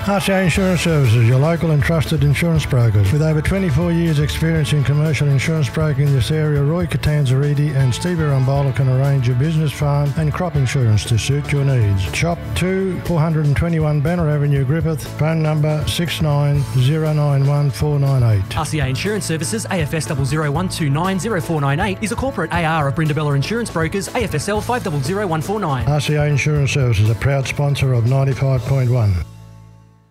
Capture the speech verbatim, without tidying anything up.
R C A Insurance Services, your local and trusted insurance brokers. With over twenty-four years experience in commercial insurance broking in this area, Roy Catanzariti and Stevie Rambola can arrange your business, farm and crop insurance to suit your needs. Shop two, four twenty-one Banner Avenue, Griffith. Phone number six nine zero nine one four nine eight. R C A Insurance Services, A F S zero zero one two nine zero four nine eight, is a corporate A R of Brindabella Insurance Brokers, A F S L five zero zero one four nine. R C A Insurance Services, a proud sponsor of ninety-five point one.